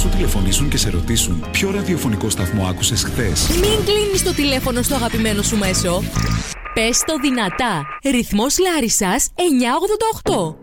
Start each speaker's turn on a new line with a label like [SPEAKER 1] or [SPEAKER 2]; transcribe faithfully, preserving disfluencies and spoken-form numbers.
[SPEAKER 1] σου τηλεφωνήσουν και σε ρωτήσουν ποιο ραδιοφωνικό σταθμό άκουσες χθες.
[SPEAKER 2] Μην κλείνεις το τηλέφωνο στο αγαπημένο σου μέσο. Πες το δυνατά. Ρυθμός Λάρισσας εννιακόσια ογδόντα οκτώ.